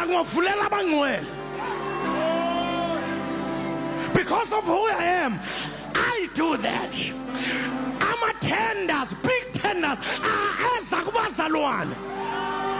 Because of who I am, I do that. Ama tenders, big tenders, ezakubazalwane.